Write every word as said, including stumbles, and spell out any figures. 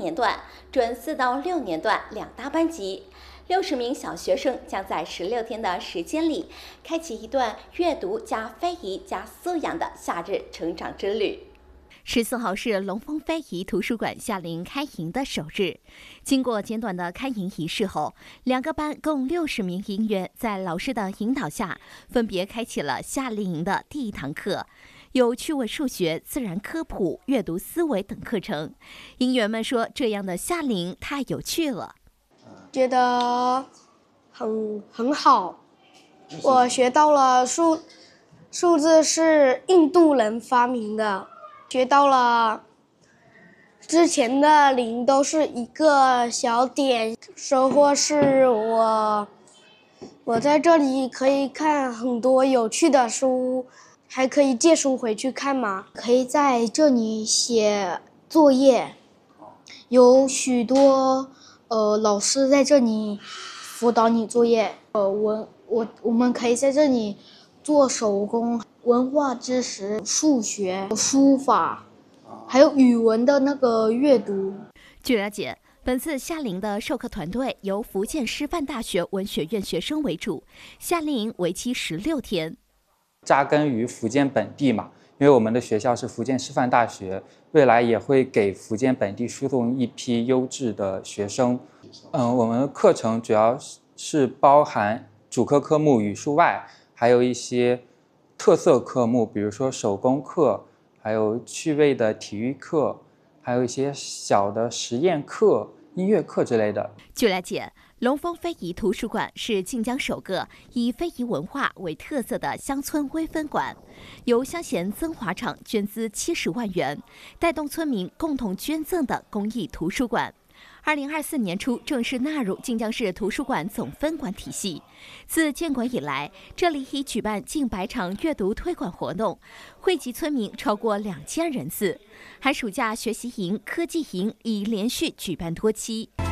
年段、准四到六年段两大班级。六十名小学生将在十六天的时间里，开启一段阅读加非遗加素养的夏日成长之旅。十四号是龙峰非遗图书馆夏令营开营的首日，经过简短的开营仪式后，两个班共六十名营员在老师的引导下，分别开启了夏令营的第一堂课，有趣味数学、自然科普、阅读思维等课程。营员们说，这样的夏令营太有趣了， 觉得很很好。我学到了数数字是印度人发明的。学到了之前的零都是一个小点，收获是我我在这里可以看很多有趣的书，还可以借书回去看嘛，可以在这里写作业，有许多呃老师在这里辅导你作业，呃我我我们可以在这里做手工。文化知识、数学、书法，还有语文的那个阅读。 据了解，本次夏令营的授课团队由福建师范大学文学院学生为主，夏令营为期十六天。 扎根于福建本地嘛，因为我们的学校是福建师范大学，未来也会给福建本地输送一批优质的学生。嗯，我们的课程主要是包含主课科目语数外，还有一些特色科目，比如说手工课，还有趣味的体育课，还有一些小的实验课、音乐课之类的。 据了解，龙峰非遗图书馆是晋江首个以非遗文化为特色的乡村微分馆，由乡贤曾华厂捐资七十万元，带动村民共同捐赠的公益图书馆。二零二四年初正式纳入晋江市图书馆总分馆体系。自建馆以来，这里已举办近百场阅读推广活动，惠及村民超过两千人次。寒暑假学习营、科技营已连续举办多期。